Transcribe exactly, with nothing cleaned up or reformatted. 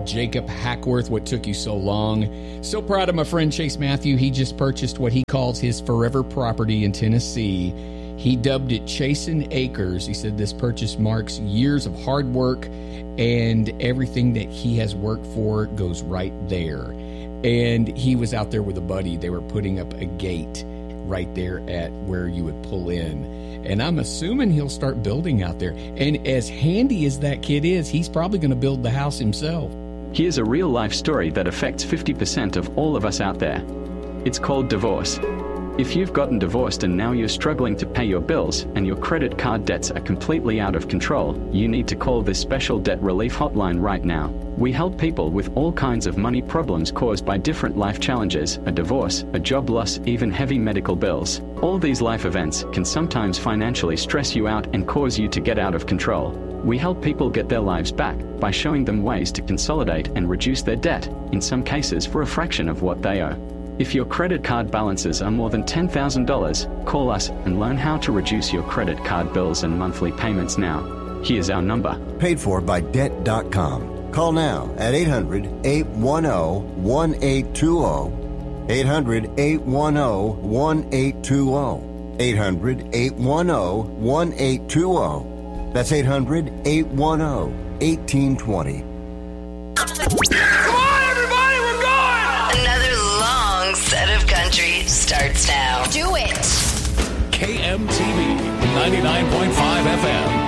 Jacob Hackworth, what took you so long? So proud of my friend Chase Matthew. He just purchased what he calls his forever property in Tennessee. He dubbed it Chasin' Acres. He said this purchase marks years of hard work, and everything that he has worked for goes right there. And he was out there with a buddy. They were putting up a gate right there at where you would pull in. And I'm assuming he'll start building out there. And as handy as that kid is, he's probably going to build the house himself. Here's a real-life story that affects fifty percent of all of us out there. It's called divorce. If you've gotten divorced and now you're struggling to pay your bills and your credit card debts are completely out of control, you need to call this special debt relief hotline right now. We help people with all kinds of money problems caused by different life challenges, a divorce, a job loss, even heavy medical bills. All these life events can sometimes financially stress you out and cause you to get out of control. We help people get their lives back by showing them ways to consolidate and reduce their debt, in some cases for a fraction of what they owe. If your credit card balances are more than ten thousand dollars, call us and learn how to reduce your credit card bills and monthly payments now. Here's our number. Paid for by debt dot com. Call now at eight hundred, eight one zero, one eight two zero. eight hundred, eight one zero, one eight two zero. eight hundred, eight one zero, one eight two zero. That's eight hundred, eight one zero, one eight two zero. Come on, everybody, we're going! Another long set of country starts now. Do it! K M T V ninety-nine point five F M.